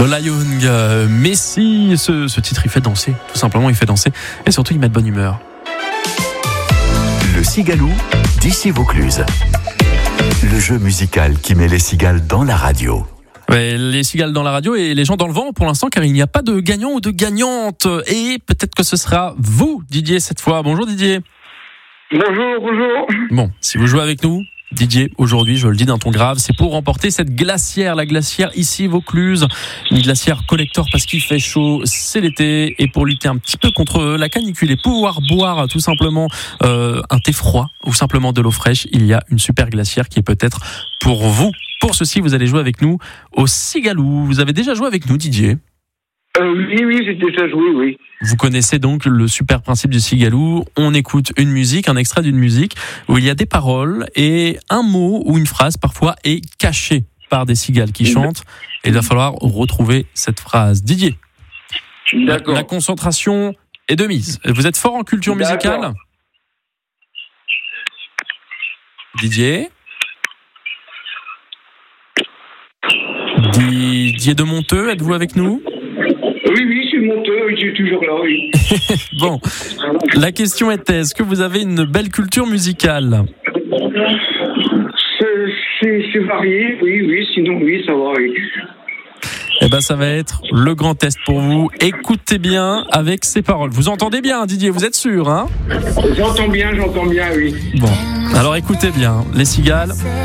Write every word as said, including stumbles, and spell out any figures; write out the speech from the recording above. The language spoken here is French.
Lola Young, euh, Messi, ce, ce titre il fait danser, tout simplement il fait danser et surtout il met de bonne humeur. Le Cigaloux d'ici Vaucluse. Le jeu musical qui met les cigales dans la radio. Ouais, les cigales dans la radio et les gens dans le vent pour l'instant car il n'y a pas de gagnant ou de gagnante. Et peut-être que ce sera vous, Didier, cette fois. Bonjour Didier. Bonjour, bonjour. Bon, si vous jouez avec nous, Didier, aujourd'hui, je le dis d'un ton grave, c'est pour remporter cette glacière, la glacière ici Vaucluse, une glacière collector parce qu'il fait chaud, c'est l'été, et pour lutter un petit peu contre la canicule et pouvoir boire tout simplement euh, un thé froid ou simplement de l'eau fraîche, il y a une super glacière qui est peut-être pour vous. Pour ceci, vous allez jouer avec nous au Cigaloux. Vous avez déjà joué avec nous, Didier ? Euh, oui, oui, j'ai déjà joué, oui. Vous connaissez donc le super principe du Cigaloux. On écoute une musique, un extrait d'une musique où il y a des paroles et un mot ou une phrase parfois est caché par des cigales qui chantent. Et il va falloir retrouver cette phrase. Didier, D'accord. La, la concentration est de mise. Vous êtes fort en culture musicale ? D'accord. Didier Didier de Monteux, êtes-vous avec nous ? Oui, oui, je suis monteur, je suis toujours là, oui. Bon, la question était, est-ce que vous avez une belle culture musicale ? C'est, c'est, c'est varié, oui, oui, sinon, oui, ça va, oui. Eh ben, ça va être le grand test pour vous. Écoutez bien avec ces paroles. Vous entendez bien, Didier, vous êtes sûr, hein ? J'entends bien, j'entends bien, oui. Bon, alors écoutez bien, les cigales.